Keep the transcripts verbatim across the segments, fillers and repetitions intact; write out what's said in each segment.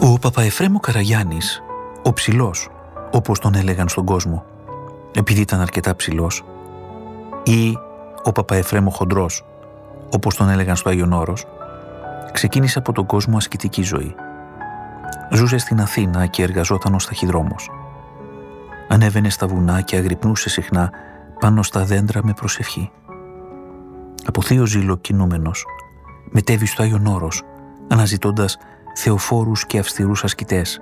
Ο Παπαεφρέμ ο Καραγιάννης, ο ψηλός, όπως τον έλεγαν στον κόσμο, επειδή ήταν αρκετά ψηλός, ή ο Παπαεφρέμ ο χοντρός, όπως τον έλεγαν στο Άγιον Όρος, ξεκίνησε από τον κόσμο ασκητική ζωή. Ζούσε στην Αθήνα και εργαζόταν ως ταχυδρόμος. Ανέβαινε στα βουνά και αγρυπνούσε συχνά πάνω στα δέντρα με προσευχή. Από θείο ζήλο κινούμενος, μετέβη στο Άγιον Όρος, αναζητώντας θεοφόρους και αυστηρούς ασκητές.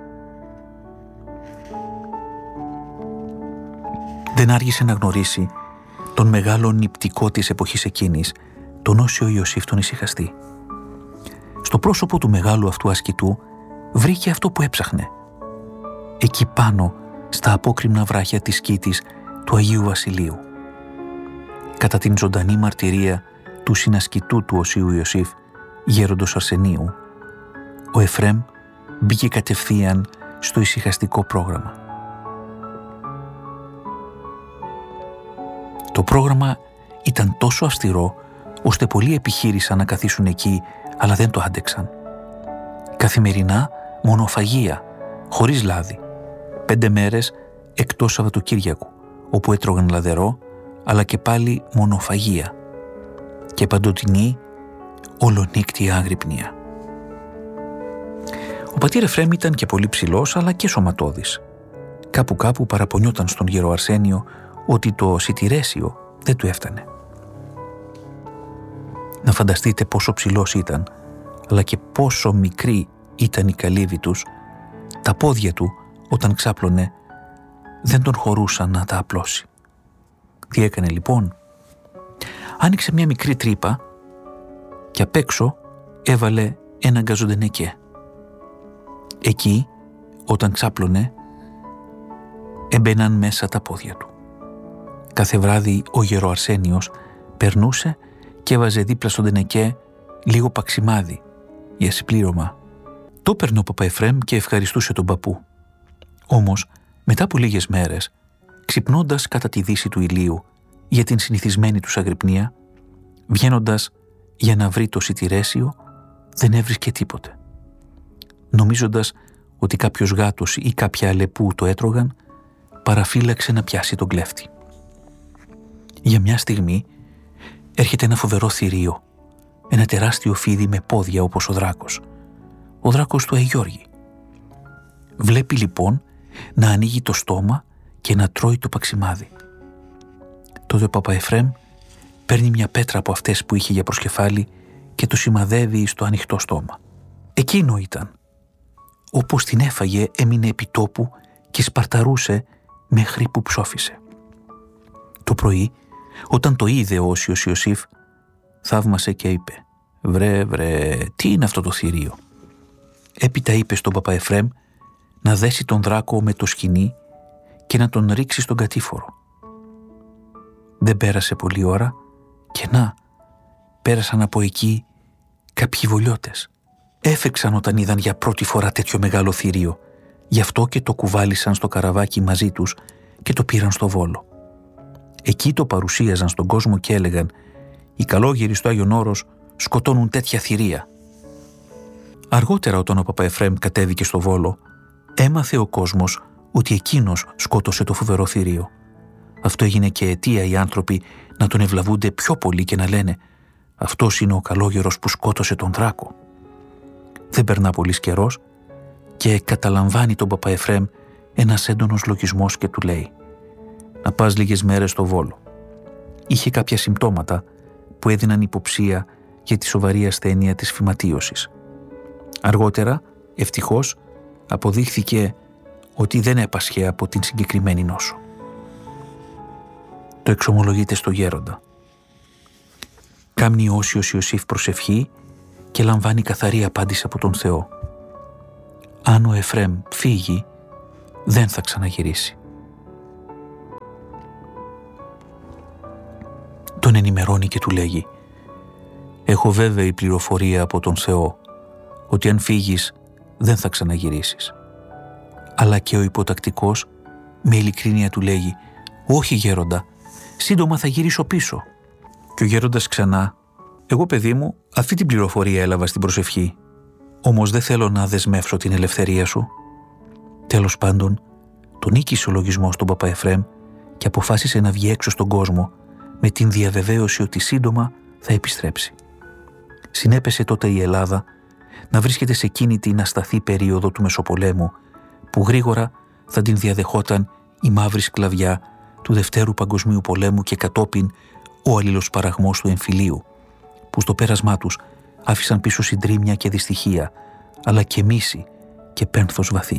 Δεν άργησε να γνωρίσει τον μεγάλο νηπτικό της εποχής εκείνης, τον Όσιο Ιωσήφ τον Ησυχαστή. Στο πρόσωπο του μεγάλου αυτού ασκητού βρήκε αυτό που έψαχνε. Εκεί πάνω, στα απόκρημνα βράχια της Σκήτης του Αγίου Βασιλείου. Κατά την ζωντανή μαρτυρία του συνασκητού του Οσίου Ιωσήφ, γέροντος Αρσενίου, ο Εφρέμ μπήκε κατευθείαν στο ησυχαστικό πρόγραμμα. Το πρόγραμμα ήταν τόσο αυστηρό, ώστε πολλοί επιχείρησαν να καθίσουν εκεί, αλλά δεν το άντεξαν. Καθημερινά μονοφαγία, χωρίς λάδι, πέντε μέρες εκτός Σαββατοκύριακου, όπου έτρωγαν λαδερό, αλλά και πάλι μονοφαγία και παντοτινή ολονύκτια αγρυπνία. Ο πατήρ Εφρέμ ήταν και πολύ ψηλός, αλλά και σωματώδης. Κάπου κάπου παραπονιόταν στον γερο Αρσένιο ότι το σιτηρέσιο δεν του έφτανε. Να φανταστείτε πόσο ψηλός ήταν, αλλά και πόσο μικρή ήταν η καλύβη τους, τα πόδια του όταν ξάπλωνε δεν τον χωρούσαν να τα απλώσει. Τι έκανε λοιπόν? Άνοιξε μια μικρή τρύπα και απ' έξω έβαλε ένα γκαζοντενεκέ. Εκεί, όταν ξάπλωνε, έμπαιναν μέσα τα πόδια του. Κάθε βράδυ ο γερο Αρσένιος περνούσε και έβαζε δίπλα στον τενεκέ λίγο παξιμάδι για συμπλήρωμα. Το έπαιρνε ο Παπαεφρέμ και ευχαριστούσε τον παππού. Όμως, μετά από λίγες μέρες, ξυπνώντας κατά τη δύση του ηλίου για την συνηθισμένη τους αγρυπνία, βγαίνοντας για να βρει το σιτηρέσιο, δεν έβρισκε τίποτε. Νομίζοντας ότι κάποιος γάτος ή κάποια αλεπού το έτρωγαν, παραφύλαξε να πιάσει τον κλέφτη. Για μια στιγμή έρχεται ένα φοβερό θηρίο, ένα τεράστιο φίδι με πόδια όπως ο δράκος, ο δράκος του Αγιώργη. Βλέπει λοιπόν να ανοίγει το στόμα και να τρώει το παξιμάδι. Τότε ο Παπαεφρέμ παίρνει μια πέτρα από αυτές που είχε για προσκεφάλι και το σημαδεύει στο ανοιχτό στόμα. Εκείνο ήταν. Όπως την έφαγε έμεινε επί τόπου και σπαρταρούσε μέχρι που ψόφισε. Το πρωί, όταν το είδε ο Όσιος Ιωσήφ, θαύμασε και είπε «Βρε, βρε, τι είναι αυτό το θηρίο?» Έπειτα είπε στον Παπαεφρέμ να δέσει τον δράκο με το σκοινί και να τον ρίξει στον κατήφορο. Δεν πέρασε πολλή ώρα και να, πέρασαν από εκεί κάποιοι βολιώτες. Έφεξαν όταν είδαν για πρώτη φορά τέτοιο μεγάλο θηρίο, γι' αυτό και το κουβάλισαν στο καραβάκι μαζί τους και το πήραν στο Βόλο. Εκεί το παρουσίαζαν στον κόσμο και έλεγαν «Οι καλόγεροι στο Άγιον Όρος σκοτώνουν τέτοια θηρία». Αργότερα, όταν ο Παπαεφρέμ κατέβηκε στο Βόλο, έμαθε ο κόσμος ότι εκείνος σκότωσε το φοβερό θηρίο. Αυτό έγινε και αιτία οι άνθρωποι να τον ευλαβούνται πιο πολύ και να λένε «Αυτός είναι ο καλόγερος που σκότωσε τον δράκο». Δεν περνά πολύς καιρός και καταλαμβάνει τον Παπαεφρέμ ένας έντονος λογισμός και του λέει «Να πας λίγες μέρες στο Βόλο». Είχε κάποια συμπτώματα που έδιναν υποψία για τη σοβαρή ασθένεια της φυματίωσης. Αργότερα, ευτυχώς, αποδείχθηκε ότι δεν έπασχε από την συγκεκριμένη νόσο. Το εξομολογείται στο γέροντα. Κάμνει ο Όσιος Ιωσήφ προσευχή και λαμβάνει καθαρή απάντηση από τον Θεό. Αν ο Εφρέμ φύγει, δεν θα ξαναγυρίσει. Τον ενημερώνει και του λέγει «Έχω βέβαιη πληροφορία από τον Θεό ότι αν φύγεις δεν θα ξαναγυρίσεις». Αλλά και ο υποτακτικός με ειλικρίνεια του λέγει «Όχι γέροντα, σύντομα θα γυρίσω πίσω». Και ο γέροντας ξανά «Εγώ παιδί μου αυτή την πληροφορία έλαβα στην προσευχή. Όμως δεν θέλω να δεσμεύσω την ελευθερία σου. Τέλος πάντων, τον νίκησε ο λογισμός στον Παπα Εφραίμ και αποφάσισε να βγει έξω στον κόσμο με την διαβεβαίωση ότι σύντομα θα επιστρέψει. Συνέπεσε τότε η Ελλάδα να βρίσκεται σε εκείνη την ασταθή περίοδο του Μεσοπολέμου που γρήγορα θα την διαδεχόταν η μαύρη σκλαβιά του Δευτέρου Παγκοσμίου Πολέμου και κατόπιν ο αλληλοσπαραγμός του εμφυλίου, που στο πέρασμά τους άφησαν πίσω συντρίμμια και δυστυχία, αλλά και μίση και πένθος βαθύ.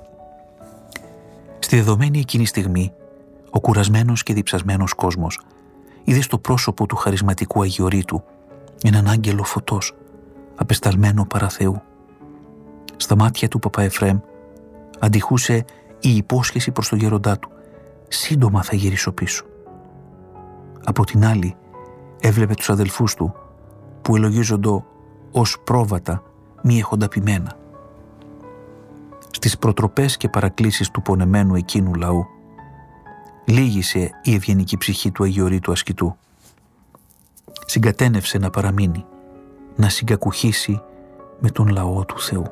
Στη δεδομένη εκείνη στιγμή, ο κουρασμένος και διψασμένος κόσμος είδε στο πρόσωπο του χαρισματικού Αγιορείτου έναν άγγελο φωτός, απεσταλμένο παρά Θεού. Στα μάτια του Παπα Εφραίμ αντιχούσε η υπόσχεση προς τον γέροντά του: σύντομα θα γυρίσω πίσω. Από την άλλη έβλεπε τους αδελφούς του που ελογίζοντο ως πρόβατα μη έχοντα ποιμένα. Στις προτροπές και παρακλήσεις του πονεμένου εκείνου λαού λύγησε η ευγενική ψυχή του Αγιορείτου ασκητού. Συγκατένευσε να παραμείνει, να συγκακουχήσει με τον λαό του Θεού.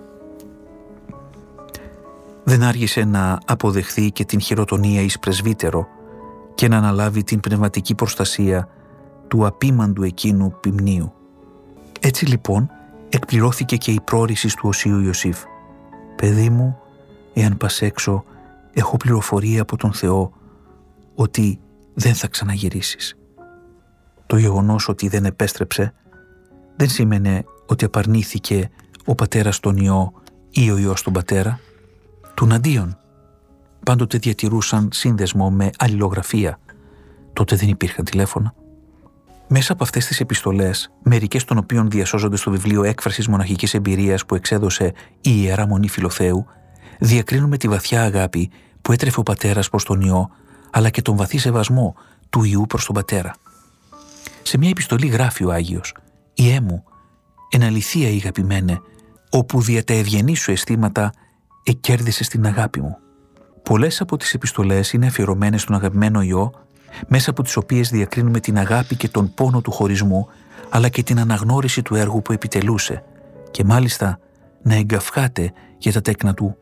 Δεν άργησε να αποδεχθεί και την χειροτονία εις πρεσβύτερο και να αναλάβει την πνευματική προστασία του απίμαντου εκείνου ποιμνίου. Έτσι λοιπόν εκπληρώθηκε και η πρόρηση του Οσίου Ιωσήφ. «Παιδί μου, εάν πας έξω, έχω πληροφορία από τον Θεό ότι δεν θα ξαναγυρίσεις». Το γεγονός ότι δεν επέστρεψε δεν σήμαινε ότι απαρνήθηκε ο πατέρας τον Υιό ή ο Υιός τον πατέρα. Τουναντίον, πάντοτε διατηρούσαν σύνδεσμο με αλληλογραφία. Τότε δεν υπήρχαν τηλέφωνα. Μέσα από αυτές τις επιστολές, μερικές των οποίων διασώζονται στο βιβλίο «Έκφρασης μοναχικής εμπειρίας» που εξέδωσε η Ιερά Μονή Φιλοθέου, διακρίνουμε τη βαθιά αγάπη που έτρεφε ο πατέρας προς τον Υιό, αλλά και τον βαθύ σεβασμό του Υιού προς τον πατέρα. Σε μια επιστολή γράφει ο Άγιος: «Υιέ μου, εν αληθεία η αγαπημένε, όπου δια τα ευγενή σου αισθήματα εκέρδισες την αγάπη μου». Πολλές από τις επιστολές είναι αφιερωμένες στον αγαπημένο Υιό, μέσα από τις οποίες διακρίνουμε την αγάπη και τον πόνο του χωρισμού, αλλά και την αναγνώριση του έργου που επιτελούσε και μάλιστα να εγκαυχάται για τα τέκνα του,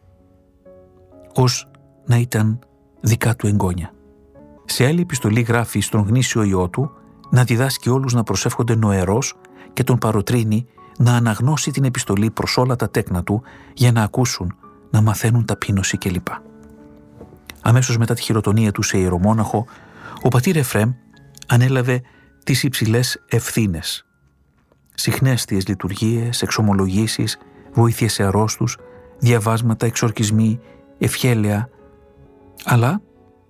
ως να ήταν δικά του εγγόνια. Σε άλλη επιστολή γράφει στον γνήσιο Υιό του να διδάσκει όλους να προσεύχονται νοερός και τον παροτρύνει να αναγνώσει την επιστολή προς όλα τα τέκνα του για να ακούσουν, να μαθαίνουν ταπείνωση κλπ. Αμέσως μετά τη χειροτονία του σε ιερομόναχο, ο πατήρ Εφραίμ ανέλαβε τις υψηλές ευθύνες. Συχνέστιες λειτουργίες, εξομολογήσεις, βοήθειες σε αρρώστους, διαβάσματα, εξορκισμοί, ευχέλαια, αλλά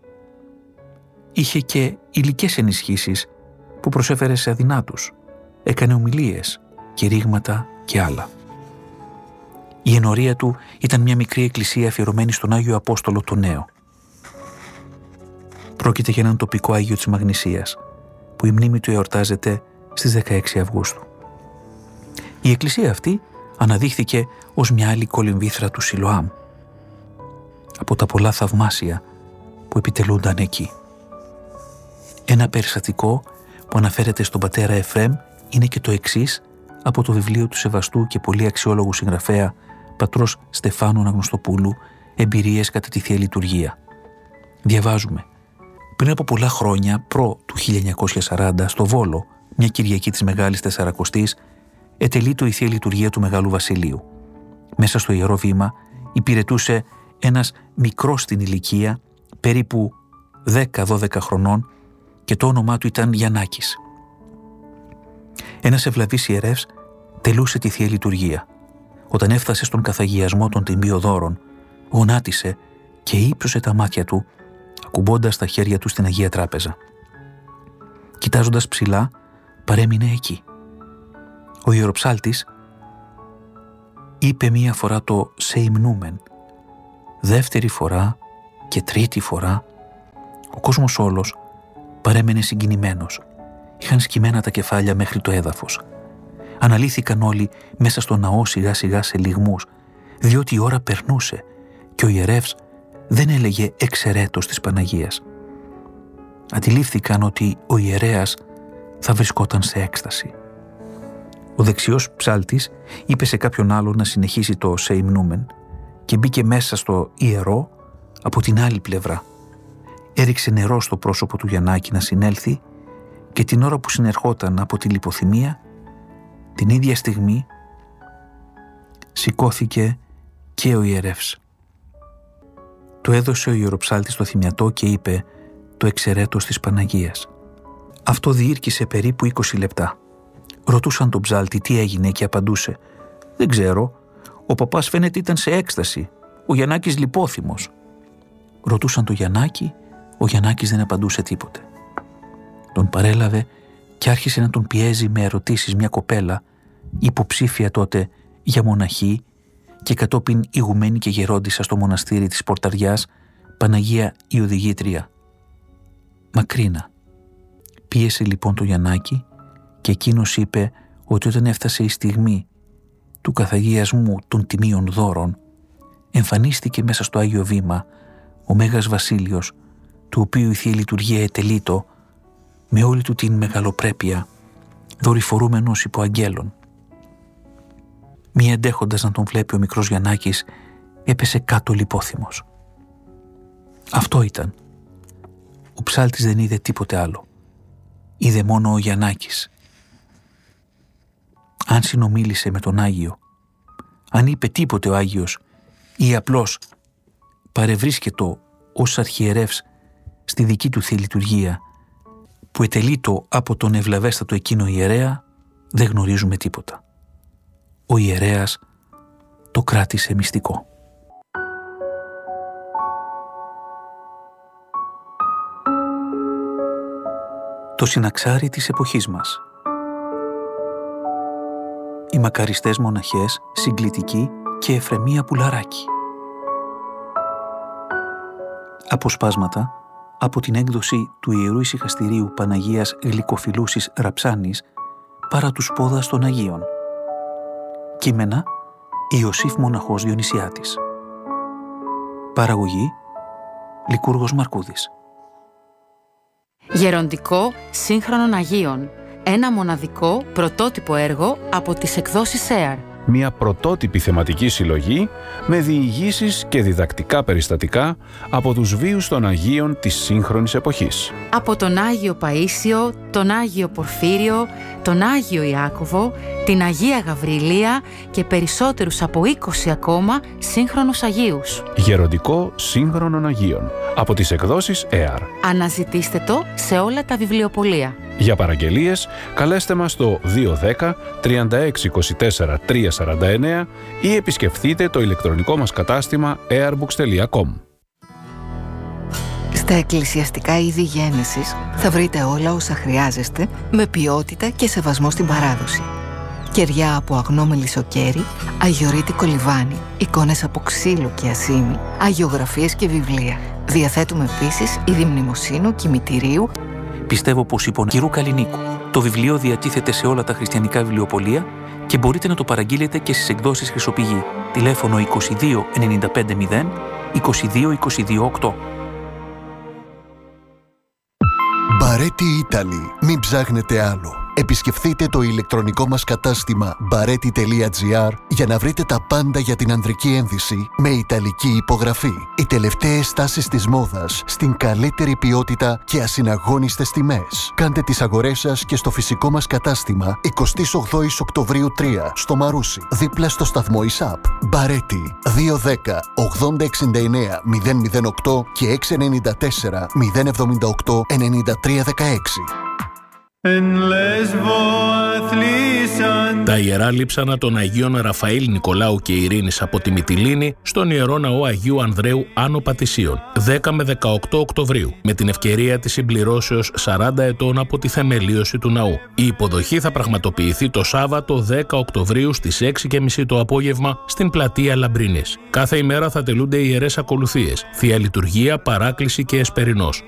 είχε και υλικές ενισχύσεις που προσέφερε σε αδυνάτους, έκανε ομιλίες, κηρύγματα και άλλα. Η ενορία του ήταν μια μικρή εκκλησία αφιερωμένη στον Άγιο Απόστολο τον Νέο. Πρόκειται για έναν τοπικό Άγιο της Μαγνησίας, που η μνήμη του εορτάζεται στις δεκαέξι Αυγούστου. Η εκκλησία αυτή αναδείχθηκε ως μια άλλη κολυμβήθρα του Σιλοάμ, από τα πολλά θαυμάσια που επιτελούνταν εκεί. Ένα περιστατικό που αναφέρεται στον πατέρα Εφραίμ είναι και το εξής από το βιβλίο του σεβαστού και πολύ αξιόλογου συγγραφέα πατρός Στεφάνου Αναγνωστοπούλου, «Εμπειρίες κατά τη Θεία Λειτουργία». Διαβάζουμε: «Πριν από πολλά χρόνια, προ του χίλια εννιακόσια σαράντα, στο Βόλο, μια Κυριακή της Μεγάλης Τεσσαρακοστής, ετελείτο η Θεία Λειτουργία του Μεγάλου Βασιλείου. Μέσα στο Ιερό Βήμα υπηρετούσε ένας μικρός στην ηλικία, περίπου δέκα δώδεκα χρονών, και το όνομά του ήταν Γιαννάκης. Ένας ευλαβής ιερεύς τελούσε τη Θεία Λειτουργία. Όταν έφτασε στον καθαγιασμό των τιμίων γονάτισε και ύψωσε τα μάτια του, ακουμπώντας τα χέρια του στην Αγία Τράπεζα. Κοιτάζοντας ψηλά, παρέμεινε εκεί. Ο ιεροψάλτης είπε μία φορά το «σε υμνούμεν», δεύτερη φορά και τρίτη φορά. Ο κόσμος όλος παρέμενε συγκινημένος. Είχαν σκυμμένα τα κεφάλια μέχρι το έδαφος. Αναλύθηκαν όλοι μέσα στο ναό σιγά σιγά σε λυγμούς, διότι η ώρα περνούσε και ο ιερεύς δεν έλεγε εξαιρέτως της Παναγίας. Αντιλήφθηκαν ότι ο ιερέας θα βρισκόταν σε έκσταση. Ο δεξιός ψάλτης είπε σε κάποιον άλλο να συνεχίσει το «Σε υμνούμεν» και μπήκε μέσα στο ιερό από την άλλη πλευρά. Έριξε νερό στο πρόσωπο του Γιαννάκη να συνέλθει και την ώρα που συνερχόταν από τη λιποθυμία, την ίδια στιγμή σηκώθηκε και ο ιερεύς. Του έδωσε ο ιεροψάλτης το θυμιατό και είπε το εξαιρέτως της Παναγίας. Αυτό διήρκησε περίπου είκοσι λεπτά. Ρωτούσαν τον ψάλτη τι έγινε και απαντούσε «Δεν ξέρω, ο παπάς φαίνεται ήταν σε έκσταση, ο Γιαννάκης λιπόθυμος». Ρωτούσαν τον Γιαννάκη, ο Γιαννάκης δεν απαντούσε τίποτε. Τον παρέλαβε και άρχισε να τον πιέζει με ερωτήσεις μια κοπέλα, υποψήφια τότε για μοναχή και κατόπιν ηγουμένη και γερόντισσα στο μοναστήρι της Πορταριάς, Παναγία η Οδηγήτρια. Μακρίνα. Πίεσε λοιπόν το Γιαννάκη και εκείνος είπε ότι όταν έφτασε η στιγμή του καθαγιασμού των τιμίων δώρων, εμφανίστηκε μέσα στο Άγιο Βήμα ο Μέγας Βασίλειος, του οποίου η Θεία Λειτουργία ετελείτο με όλη του την μεγαλοπρέπεια, δορυφορούμενος υπό αγγέλων. Μη αντέχοντας να τον βλέπει ο μικρός Γιαννάκης, έπεσε κάτω λιπόθυμος. Αυτό ήταν. Ο ψάλτης δεν είδε τίποτε άλλο. Είδε μόνο ο Γιαννάκης. Αν συνομίλησε με τον Άγιο, αν είπε τίποτε ο Άγιος ή απλώς παρευρίσκετο ως αρχιερεύς στη δική του Θεία Λειτουργία που ετελείτο από τον ευλαβέστατο εκείνο ιερέα, δεν γνωρίζουμε τίποτα. Ο ιερέας το κράτησε μυστικό. Το συναξάρι της εποχής μας. Οι μακαριστές μοναχές, Συγκλητική και Εφρεμία Πουλαράκη. Αποσπάσματα από την έκδοση του Ιερού Ησυχαστηρίου Παναγίας Γλυκοφιλούσης Ραψάνης παρά τους πόδας των Αγίων. Κείμενα Ιωσήφ Μοναχός Διονυσιάτης. Παραγωγή Λικούργος Μαρκούδης. Γεροντικό Σύγχρονων Αγίων. Ένα μοναδικό πρωτότυπο έργο από τις εκδόσεις ΕΑΡ. Μια πρωτότυπη θεματική συλλογή με διηγήσεις και διδακτικά περιστατικά από τους βίους των Αγίων της σύγχρονης εποχής. Από τον Άγιο Παΐσιο, τον Άγιο Πορφύριο, τον Άγιο Ιάκωβο, την Αγία Γαβριλία και περισσότερους από είκοσι ακόμα σύγχρονους Αγίους. Γεροντικό Σύγχρονων Αγίων από τις εκδόσεις ΕΑΡ. Αναζητήστε το σε όλα τα βιβλιοπωλεία. Για παραγγελίες καλέστε μας στο δύο ένα μηδέν τρία έξι είκοσι τέσσερα τριακόσια σαράντα εννέα ή επισκεφθείτε το ηλεκτρονικό μας κατάστημα earbooks τελεία com. Στα εκκλησιαστικά είδη γένεσης θα βρείτε όλα όσα χρειάζεστε με ποιότητα και σεβασμό στην παράδοση. Κεριά από αγνό μελισσοκέρι, αγιορείτικο λιβάνι, εικόνες από ξύλο και ασήμι, αγιογραφίες και βιβλία. Διαθέτουμε επίσης είδη μνημοσύνου, κημητηρίου. Πιστεύω πως υπό κυρού Καλλινίκου. Το βιβλίο διατίθεται σε όλα τα χριστιανικά βιβλιοπωλεία και μπορείτε να το παραγγείλετε και στις εκδόσεις Χρυσοπηγή. Τηλέφωνο είκοσι δύο ενενήντα πέντε μηδέν είκοσι δύο είκοσι δύο οκτώ. Μπαρέτι Italy. Μην ψάχνετε άλλο. Επισκεφθείτε το ηλεκτρονικό μας κατάστημα μπαρέτι τελεία τζι άρ για να βρείτε τα πάντα για την ανδρική ένδυση με ιταλική υπογραφή. Οι τελευταίες τάσεις της μόδας στην καλύτερη ποιότητα και ασυναγώνιστες τιμές. Κάντε τις αγορές σας και στο φυσικό μας κατάστημα εικοστή όγδοη Οκτωβρίου τρία στο Μαρούσι, δίπλα στο σταθμό ΙΣΑΠ. Μπαρέτι δύο ένα μηδέν ογδόντα εξήντα εννέα μηδέν μηδέν οκτώ και έξι εννιά τέσσερα μηδέν εβδομήντα οκτώ ενενήντα τρία δεκαέξι. Τα ιερά λείψανα των Αγίων Ραφαήλ, Νικολάου και Ειρήνης από τη Μυτιλήνη στον Ιερό Ναό Αγίου Ανδρέου Άνω Πατησίων, δέκα με δεκαοκτώ Οκτωβρίου, με την ευκαιρία της συμπληρώσεως σαράντα ετών από τη θεμελίωση του ναού. Η υποδοχή θα πραγματοποιηθεί το Σάββατο δέκα Οκτωβρίου στις έξι και μισή το απόγευμα στην πλατεία Λαμπρινής. Κάθε ημέρα θα τελούνται ιερές ακολουθίες, Θεία Λειτουργία, Παράκληση και Εσπερινός.